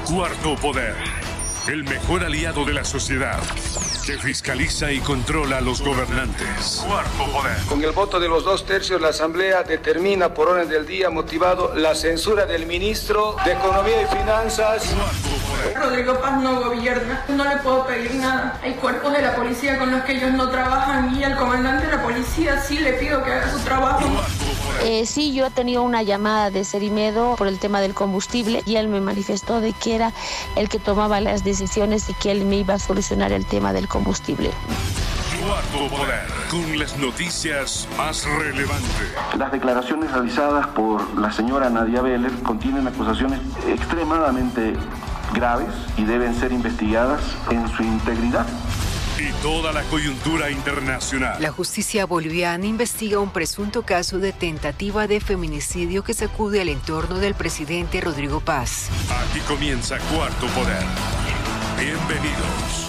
Cuarto Poder, el mejor aliado de la sociedad, que fiscaliza y controla a los gobernantes. Cuarto Poder. Con el voto de los 2/3, la Asamblea determina por orden del día motivado la censura del ministro de Economía y Finanzas. Rodrigo Paz no gobierna, no le puedo pedir nada. Hay cuerpos de la policía con los que ellos no trabajan y al comandante de la policía sí le pido que haga su trabajo. Sí, yo he tenido una llamada de Serimedo por el tema del combustible y él me manifestó de que era el que tomaba las decisiones y que él me iba a solucionar el tema del combustible. Cuarto Poder, con las noticias más relevantes. Las declaraciones realizadas por la señora Nadia Beller contienen acusaciones extremadamente graves y deben ser investigadas en su integridad. Y toda la coyuntura internacional. La justicia boliviana investiga un presunto caso de tentativa de feminicidio que sacude al entorno del presidente Rodrigo Paz. Aquí comienza Cuarto Poder. Bienvenidos.